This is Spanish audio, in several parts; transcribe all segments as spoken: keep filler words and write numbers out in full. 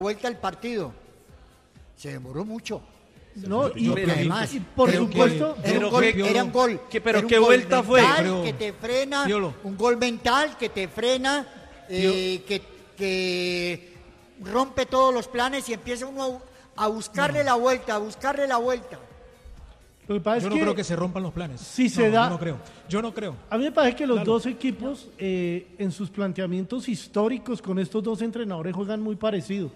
vuelta al partido. Se demoró mucho. No, y, pero, además, y por supuesto, que, era, un gol, que, era un gol. Que, pero era un qué gol vuelta mental, fue. Pero, que te frena, Piolo. Un gol mental que te frena, eh, que, que rompe todos los planes y empieza uno a, a buscarle no. la vuelta, a buscarle la vuelta. Lo que pasa es yo no que creo que se rompan los planes. Si no, se da, yo no creo. Yo no creo. A mí me parece que los claro. dos equipos, eh, en sus planteamientos históricos con estos dos entrenadores, juegan muy parecido.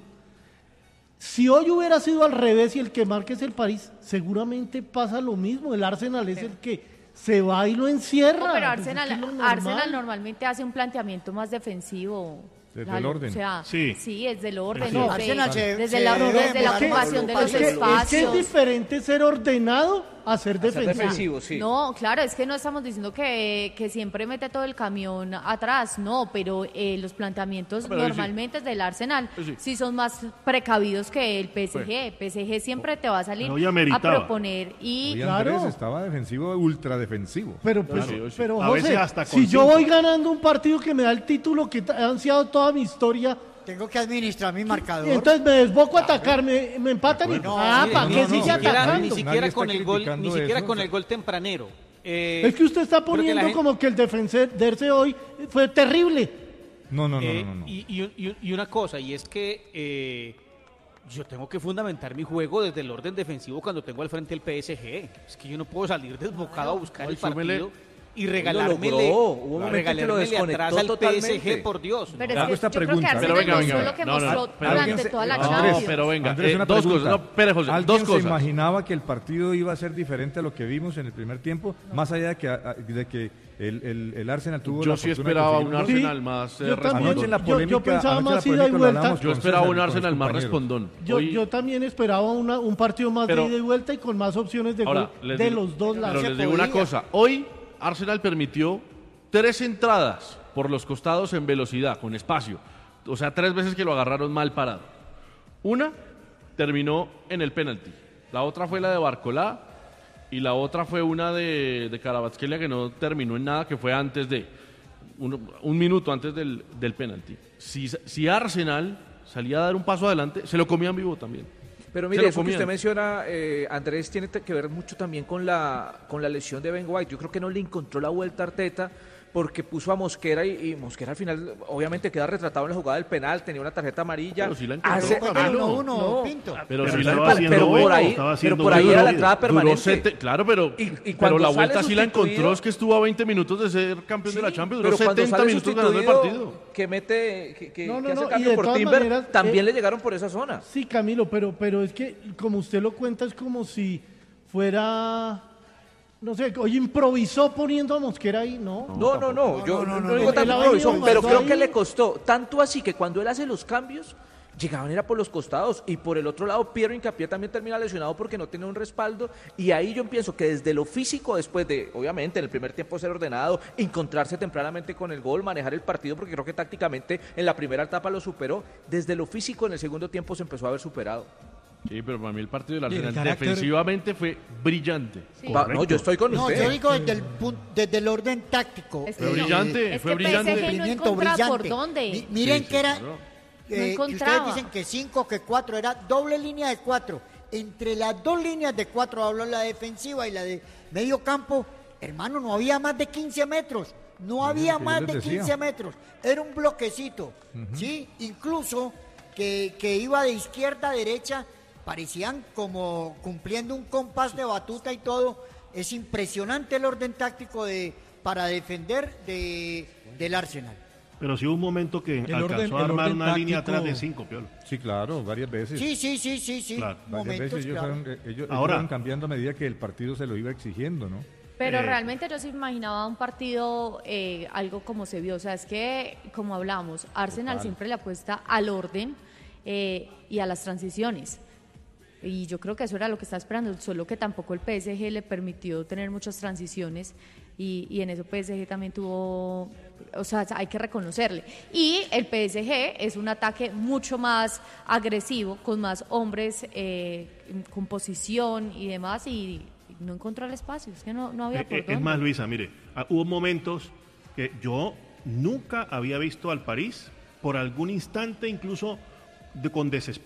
Si hoy hubiera sido al revés y el que marque es el París, seguramente pasa lo mismo. El Arsenal es el que se va y lo encierra. No, pero Arsenal, es normal. Arsenal normalmente hace un planteamiento más defensivo. Desde Lalo, el orden. O sea, sí, sí es del orden. No, desde, Arsenal se, desde, la, no, desde la ocupación de los es que, espacios. Es que es diferente ser ordenado a ser defensivo. A ser defensivo, sí. No, claro, es que no estamos diciendo que, que siempre mete todo el camión atrás, no, pero eh, los planteamientos no, normalmente sí. del Arsenal sí. sí son más precavidos que el P S G. Bueno. P S G siempre te va a salir no, a proponer y Hoy Andrés claro. estaba defensivo, ultra defensivo. Pero, pues, claro, sí. pero a José, veces hasta si con yo cinco. voy ganando un partido que me da el título que ha ansiado toda mi historia. Tengo que administrar mi marcador. Y entonces me desboco a atacar, me, me empatan y no, ah, ¿para qué no, sigue no, atacando? Ni siquiera con el gol, ni siquiera con el gol tempranero. Eh, es que usted está poniendo gente... como que el defenderse hoy fue terrible. No, no, no, eh, no, no, no. Y, y, y una cosa, y es que eh, yo tengo que fundamentar mi juego desde el orden defensivo cuando tengo al frente el P S G. Es que yo no puedo salir desbocado a buscar no, el partido. Y regalármele, regalármele atrás al P S G, por Dios. Pero no. es que esta yo pregunta. creo que pero venga, venga, venga. Lo que mostró no, no, durante se, toda la no, Champions. No, pero venga, Andrés, eh, una dos pregunta. cosas. No, espere, José, ¿Alguien dos se cosas. imaginaba que el partido iba a ser diferente a lo que vimos en el primer tiempo? No. Más allá de que, de que el, el, el Arsenal tuvo yo la sí esperaba un Arsenal sí, más eh, respondón. En la polémica, yo, yo pensaba más ida y vuelta. Yo esperaba un Arsenal más respondón. Yo, Hoy... yo también esperaba una, un partido más pero, de ida y vuelta y con más opciones de ahora, gol de digo, los dos lados. Pero les digo una cosa. Hoy Arsenal permitió tres entradas por los costados en velocidad, con espacio. O sea, tres veces que lo agarraron mal parado. Una terminó en el penalti. La otra fue la de Barcolá. Y la otra fue una de, de Kvaratskhelia que no terminó en nada, que fue antes de... Un, un minuto antes del, del penalti. Si, si Arsenal salía a dar un paso adelante, se lo comían vivo también. Pero mire, eso que usted menciona, eh, Andrés, tiene que ver mucho también con la, con la lesión de Ben White. Yo creo que no le encontró la vuelta a Arteta porque puso a Mosquera y, y Mosquera al final obviamente queda retratado en la jugada del penal, tenía una tarjeta amarilla. Pero si la encontró, hace, uno, uno, no, Pinto. Pero, pero, si la, la pero por ahí, pero por ahí era la entrada permanente. Sete, claro, pero, y, y pero la vuelta sí la encontró, es que estuvo a veinte minutos de ser campeón sí, de la Champions, duró setenta minutos ganando el partido. Que mete, que, que, no, no, que hace no, cambio por Timber, maneras, también eh, le llegaron por esa zona. Sí, Camilo, pero, pero es que como usted lo cuenta es como si fuera... No sé, hoy improvisó poniendo a Mosquera ahí, ¿no? No, no, no, no yo no, no, no digo tanto improvisó, pero creo ahí. que le costó, tanto así que cuando él hace los cambios, llegaban era por los costados, y por el otro lado Piero Hincapié también termina lesionado porque no tiene un respaldo, y ahí yo pienso que desde lo físico, después de, obviamente, en el primer tiempo ser ordenado, encontrarse tempranamente con el gol, manejar el partido, porque creo que tácticamente en la primera etapa lo superó, desde lo físico en el segundo tiempo se empezó a ver superado. Sí, pero para mí el partido del Arsenal carácter... defensivamente fue brillante. Sí. No, yo estoy con no, usted. yo digo desde el, desde el orden táctico. Es que, fue brillante, es fue que brillante. P S G no encontraba por dónde. Mi, miren sí, que era, no eh, que ustedes dicen que cinco, que cuatro, era doble línea de cuatro. Entre las dos líneas de cuatro, hablo la defensiva y la de medio campo, hermano, no había más de quince metros. No había más de quince metros. Era un bloquecito, uh-huh. ¿sí? Incluso que, que iba de izquierda a derecha, parecían como cumpliendo un compás de batuta y todo. Es impresionante el orden táctico de para defender de, del Arsenal. Pero sí hubo un momento que el alcanzó orden, a armar una táctico... línea atrás de cinco, Piolo. Sí, claro, varias veces. Sí, sí, sí, sí, sí. Claro, varias Momentos, veces ellos, claro. fueron, ellos, Ahora, ellos iban cambiando a medida que el partido se lo iba exigiendo, ¿no? Pero eh, realmente yo sí imaginaba un partido, eh, algo como se vio. O sea, es que, como hablamos, Arsenal total. Siempre le apuesta al orden eh, y a las transiciones. Y yo creo que eso era lo que estaba esperando, solo que tampoco el P S G le permitió tener muchas transiciones y, y en eso P S G también tuvo, o sea, hay que reconocerle. Y el P S G es un ataque mucho más agresivo, con más hombres, eh, con posición y demás, y no encontró el espacio, es que no, no había por eh, dónde. Es más, Luisa, mire, hubo momentos que yo nunca había visto al París, por algún instante incluso de, con desesperación.